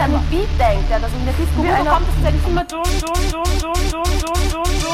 an den Beat denkt, ja, dass in der Disco kommt, ist ja nicht immer dumm.